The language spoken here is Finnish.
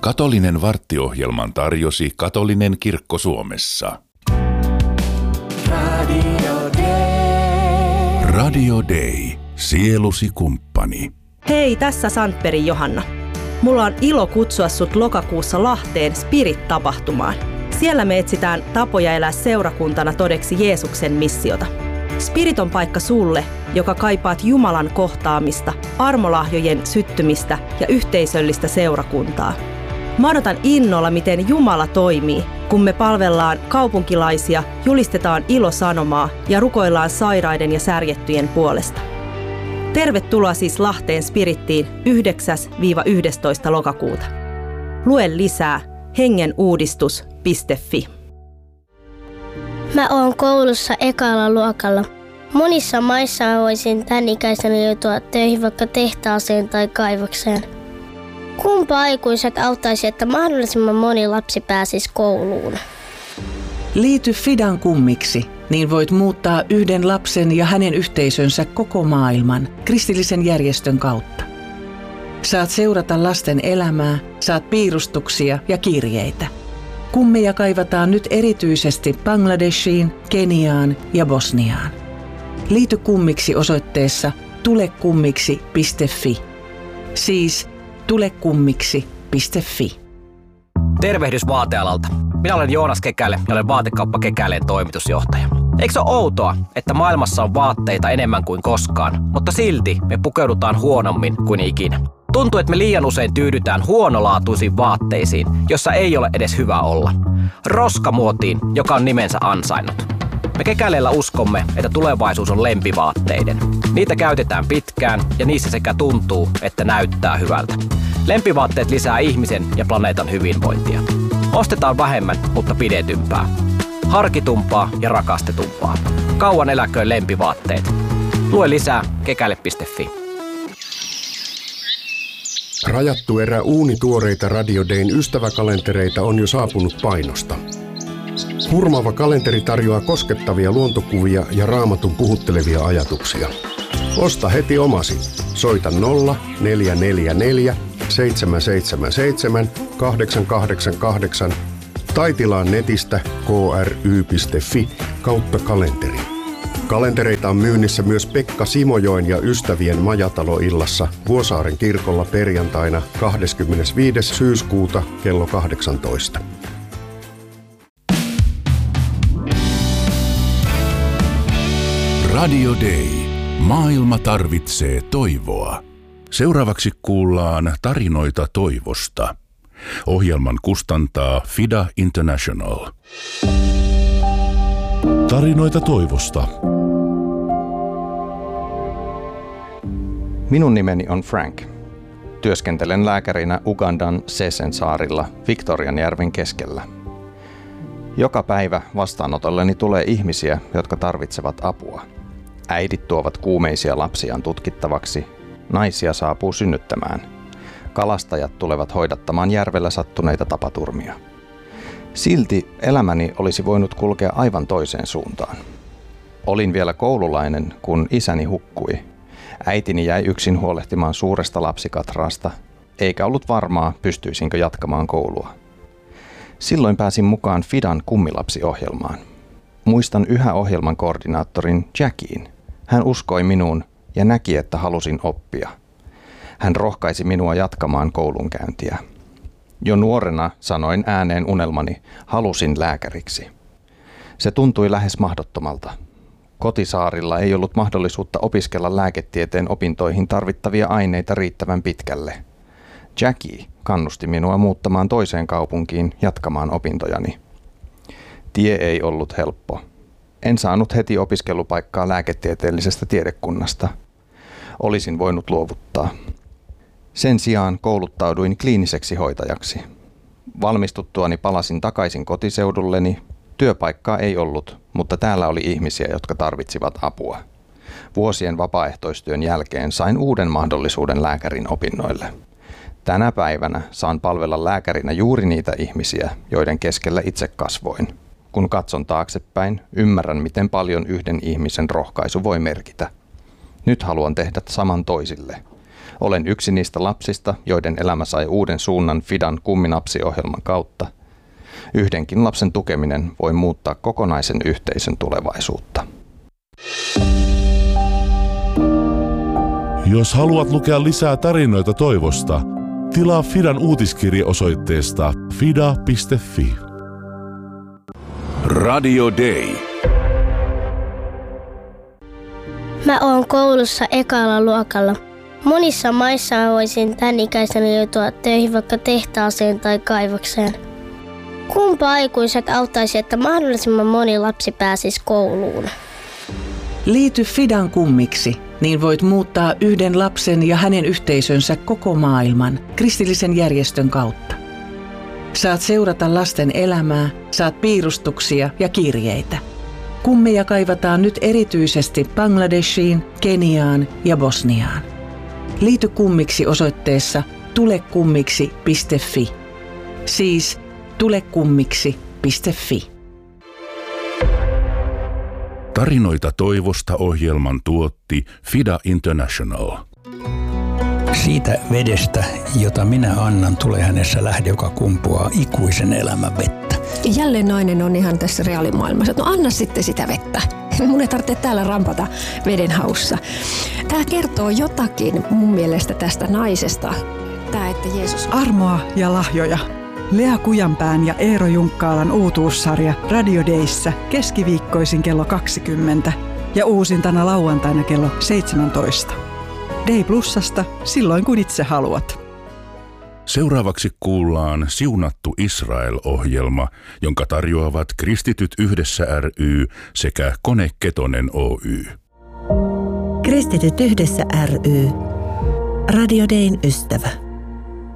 Katolinen varttiohjelman tarjosi Katolinen kirkko Suomessa. Radio Day. Sielusi kumppani. Hei, tässä Sandbergin Johanna. Mulla on ilo kutsua sut lokakuussa Lahteen Spirit-tapahtumaan. Siellä me etsitään tapoja elää seurakuntana todeksi Jeesuksen missiota. Spirit on paikka sulle, joka kaipaat Jumalan kohtaamista, armolahjojen syttymistä ja yhteisöllistä seurakuntaa. Mä odotan innolla, miten Jumala toimii, kun me palvellaan kaupunkilaisia, julistetaan ilosanomaa ja rukoillaan sairaiden ja särjettyjen puolesta. Tervetuloa siis Lahteen Spirittiin 9-11. lokakuuta. Lue lisää hengenuudistus.fi. Mä oon koulussa ekalla luokalla. Monissa maissa voisin tän ikäisenä joutua töihin vaikka tehtaaseen tai kaivokseen. Kumpa aikuiset auttaisi, että mahdollisimman moni lapsi pääsisi kouluun? Liity Fidan kummiksi, niin voit muuttaa yhden lapsen ja hänen yhteisönsä koko maailman kristillisen järjestön kautta. Saat seurata lasten elämää, saat piirustuksia ja kirjeitä. Kummeja kaivataan nyt erityisesti Bangladeshiin, Keniaan ja Bosniaan. Liity kummiksi osoitteessa tulekummiksi.fi. Siis tulekummiksi.fi. Tervehdys vaatealalta. Minä olen Joonas Kekäle ja olen Vaatekauppa Kekäleen toimitusjohtaja. Eikö se ole outoa, että maailmassa on vaatteita enemmän kuin koskaan, mutta silti me pukeudutaan huonommin kuin ikinä? Tuntuu, että me liian usein tyydytään huonolaatuisiin vaatteisiin, jossa ei ole edes hyvä olla. Roskamuotiin, joka on nimensä ansainnut. Me Kekäleellä uskomme, että tulevaisuus on lempivaatteiden. Niitä käytetään pitkään ja niissä sekä tuntuu, että näyttää hyvältä. Lempivaatteet lisää ihmisen ja planeetan hyvinvointia. Ostetaan vähemmän, mutta pidetympää. Harkitumpaa ja rakastetumpaa. Kauan eläköön lempivaatteet. Lue lisää kekäle.fi. Rajattu erä uunituoreita Radio Dayn ystäväkalentereita on jo saapunut painosta. Hurmaava kalenteri tarjoaa koskettavia luontokuvia ja Raamatun puhuttelevia ajatuksia. Osta heti omasi. Soita 0444 777 888 tai tilaa netistä kry.fi/kalenteri. Kalentereita on myynnissä myös Pekka Simojoen ja ystävien majataloillassa Vuosaaren kirkolla perjantaina 25. syyskuuta kello 18. Radio Day. Maailma tarvitsee toivoa. Seuraavaksi kuullaan tarinoita toivosta. Ohjelman kustantaa Fida International. Tarinoita toivosta. Minun nimeni on Frank. Työskentelen lääkärinä Ugandan Sesen saarilla Victorianjärven keskellä. Joka päivä vastaanotolleni tulee ihmisiä, jotka tarvitsevat apua. Äidit tuovat kuumeisia lapsiaan tutkittavaksi, naisia saapuu synnyttämään. Kalastajat tulevat hoidattamaan järvellä sattuneita tapaturmia. Silti elämäni olisi voinut kulkea aivan toiseen suuntaan. Olin vielä koululainen, kun isäni hukkui. Äitini jäi yksin huolehtimaan suuresta lapsikatraasta, eikä ollut varmaa, pystyisinkö jatkamaan koulua. Silloin pääsin mukaan Fidan kummilapsiohjelmaan. Muistan yhä ohjelman koordinaattorin Jackiin. Hän uskoi minuun ja näki, että halusin oppia. Hän rohkaisi minua jatkamaan koulunkäyntiä. Jo nuorena sanoin ääneen unelmani, halusin lääkäriksi. Se tuntui lähes mahdottomalta. Kotisaarilla ei ollut mahdollisuutta opiskella lääketieteen opintoihin tarvittavia aineita riittävän pitkälle. Jackie kannusti minua muuttamaan toiseen kaupunkiin jatkamaan opintojani. Tie ei ollut helppo. En saanut heti opiskelupaikkaa lääketieteellisestä tiedekunnasta. Olisin voinut luovuttaa. Sen sijaan kouluttauduin kliiniseksi hoitajaksi. Valmistuttuani palasin takaisin kotiseudulleni. Työpaikkaa ei ollut, mutta täällä oli ihmisiä, jotka tarvitsivat apua. Vuosien vapaaehtoistyön jälkeen sain uuden mahdollisuuden lääkärin opinnoille. Tänä päivänä saan palvella lääkärinä juuri niitä ihmisiä, joiden keskellä itse kasvoin. Kun katson taaksepäin, ymmärrän, miten paljon yhden ihmisen rohkaisu voi merkitä. Nyt haluan tehdä saman toisille. Olen yksi niistä lapsista, joiden elämä sai uuden suunnan Fidan kumminapsi-ohjelman kautta. Yhdenkin lapsen tukeminen voi muuttaa kokonaisen yhteisön tulevaisuutta. Jos haluat lukea lisää tarinoita toivosta, tilaa Fidan uutiskirje osoitteesta fida.fi. Radio Day. Mä oon koulussa ekalla luokalla. Monissa maissa voisin tän ikäisenä joutua töihin vaikka tehtaaseen tai kaivokseen. Kumpa aikuiset auttaisi, että mahdollisimman moni lapsi pääsisi kouluun? Liity Fidan kummiksi, niin voit muuttaa yhden lapsen ja hänen yhteisönsä koko maailman kristillisen järjestön kautta. Saat seurata lasten elämää, saat piirustuksia ja kirjeitä. Kummeja kaivataan nyt erityisesti Bangladeshiin, Keniaan ja Bosniaan. Liity kummiksi osoitteessa tulekummiksi.fi. Siis tulekummiksi.fi. Tarinoita toivosta -ohjelman tuotti Fida International. Siitä vedestä, jota minä annan, tulee hänessä lähde, joka kumpuaa ikuisen elämän vettä. Jälleen nainen on ihan tässä reaalimaailmassa, että no anna sitten sitä vettä. Mun ei tarvitse täällä rampata veden haussa. Tämä kertoo jotakin mun mielestä tästä naisesta. Tämä, että Jeesus... Armoa ja lahjoja. Lea Kujanpään ja Eero Junkkaalan uutuussarja Radio Dayssä keskiviikkoisin kello 20 ja uusintana lauantaina kello 17. Day Plusasta silloin kun itse haluat. Seuraavaksi kuullaan Siunattu Israel-ohjelma, jonka tarjoavat Kristityt Yhdessä ry sekä Kone Ketonen Oy. Kristityt Yhdessä ry. Radio Dayn ystävä.